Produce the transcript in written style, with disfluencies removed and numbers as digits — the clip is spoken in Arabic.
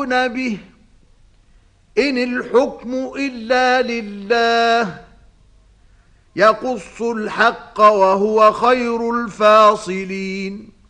يفعلون به إن الحكم إلا لله يقص الحق وهو خير الفاصلين